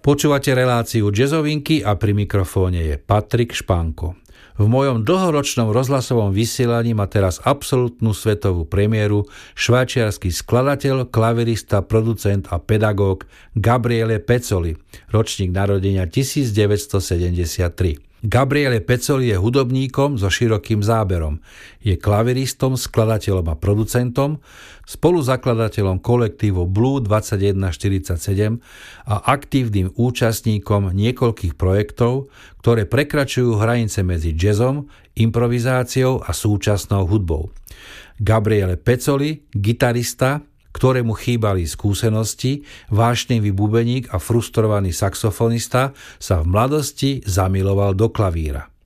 Počúvate reláciu Jazzovinky a pri mikrofóne je Patrik Španko. V mojom dlhoročnom rozhlasovom vysielaní má teraz absolútnu svetovú premiéru švajčiarsky skladateľ, klavirista, producent a pedagóg Gabriele Pezzoli, ročník narodenia 1973. Gabriele Pezzoli je hudobníkom so širokým záberom. Je klaviristom, skladateľom a producentom, spoluzakladateľom kolektívu Blue 2147 a aktívnym účastníkom niekoľkých projektov, ktoré prekračujú hranice medzi jazzom, improvizáciou a súčasnou hudbou. Gabriele Pezzoli, gitarista, ktorému chýbali skúsenosti, vášnivý bubeník a frustrovaný saxofonista, sa v mladosti zamiloval do klavíra.